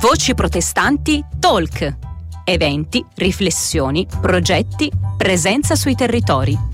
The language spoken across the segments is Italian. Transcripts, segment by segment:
Voci protestanti Talk. Eventi, riflessioni, progetti, presenza sui territori.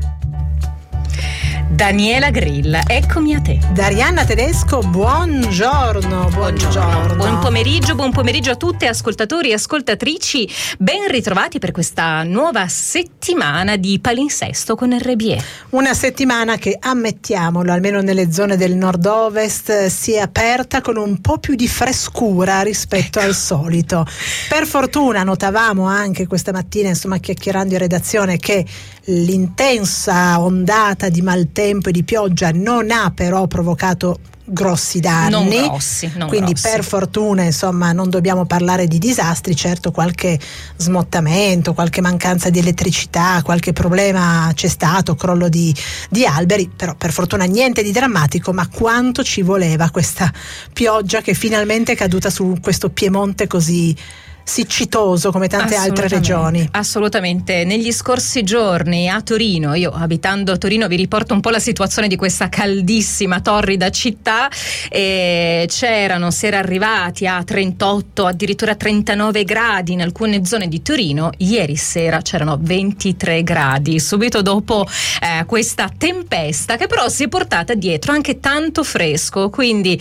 Daniela Grilla, eccomi a te. Darianna Tedesco, buongiorno. Buon pomeriggio a tutte, ascoltatori e ascoltatrici. Ben ritrovati per questa nuova settimana di Palinsesto con RBE. Una settimana che, ammettiamolo, almeno nelle zone del nord-ovest, si è aperta con un po' più di frescura rispetto al solito. Per fortuna notavamo anche questa mattina, chiacchierando in redazione, che l'intensa ondata di maltempo e di pioggia non ha però provocato grossi danni, non grossi. Per fortuna non dobbiamo parlare di disastri. Certo, qualche smottamento, qualche mancanza di elettricità, qualche problema c'è stato, crollo di alberi, però per fortuna niente di drammatico. Ma quanto ci voleva questa pioggia che finalmente è caduta su questo Piemonte così siccitoso come tante altre regioni. Assolutamente. Negli scorsi giorni a Torino, io abitando a Torino vi riporto un po' la situazione di questa caldissima, torrida città, si era arrivati a 38, addirittura 39 gradi in alcune zone di Torino. Ieri sera c'erano 23 gradi, subito dopo questa tempesta, che però si è portata dietro anche tanto fresco, quindi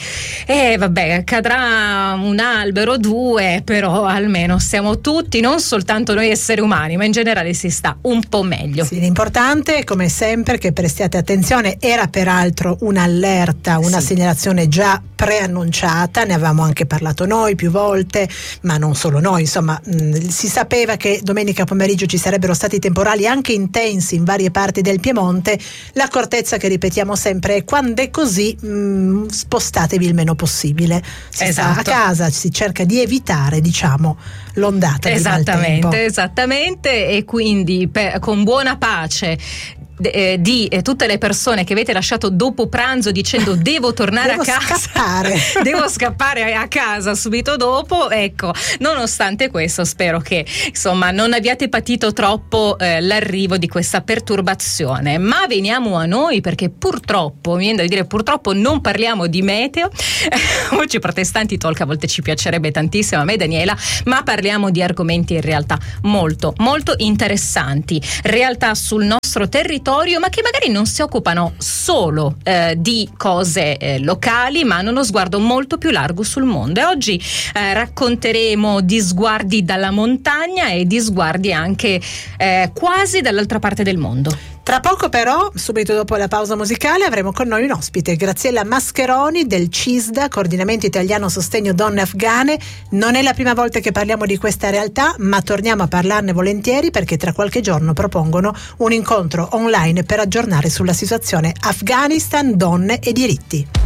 cadrà un albero o due, però almeno siamo tutti, non soltanto noi esseri umani, ma in generale si sta un po' meglio. Sì, l'importante, come sempre, che prestiate attenzione. Era peraltro un'allerta, una segnalazione già preannunciata, ne avevamo anche parlato noi più volte, ma non solo noi, si sapeva che domenica pomeriggio ci sarebbero stati temporali anche intensi in varie parti del Piemonte. L'accortezza che ripetiamo sempre è: quando è così, spostatevi il meno possibile. Si sta a casa, si cerca di evitare, l'ondata di maltempo. Esattamente, e quindi con buona pace di tutte le persone che avete lasciato dopo pranzo dicendo devo tornare a casa, devo scappare a casa subito dopo, ecco, nonostante questo spero che non abbiate patito troppo l'arrivo di questa perturbazione. Ma veniamo a noi, perché purtroppo, mi viene da dire purtroppo, non parliamo di meteo. Voci protestanti Talk a volte ci piacerebbe tantissimo, a me Daniela, ma parliamo di argomenti in realtà molto molto interessanti, realtà sul nostro territorio, ma che magari non si occupano solo di cose locali, ma hanno uno sguardo molto più largo sul mondo. E oggi racconteremo di sguardi dalla montagna e di sguardi anche quasi dall'altra parte del mondo. Tra poco però, subito dopo la pausa musicale, avremo con noi un ospite, Graziella Mascheroni del CISDA, Coordinamento Italiano Sostegno Donne Afghane. Non è la prima volta che parliamo di questa realtà, ma torniamo a parlarne volentieri, perché tra qualche giorno propongono un incontro online per aggiornare sulla situazione Afghanistan, donne e diritti.